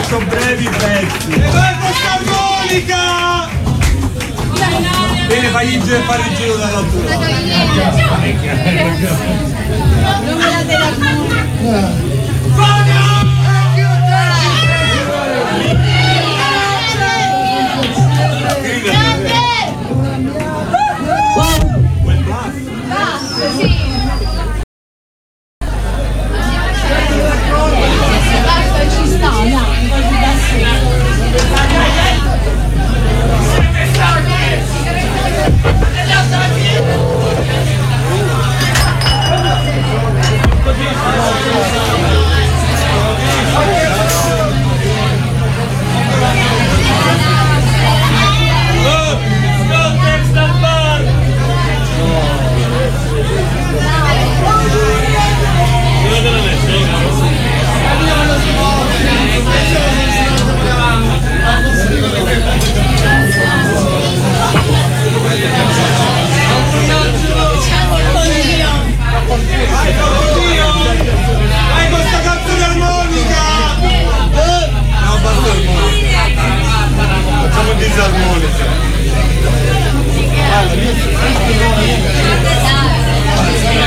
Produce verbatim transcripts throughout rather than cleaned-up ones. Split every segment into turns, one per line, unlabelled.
Faccio brevi pezzi.
E vai questa armonica!
Bene, fagli il giro, fare il giro dall'altro lato.
Non me la della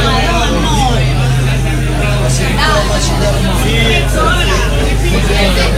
disarmonica.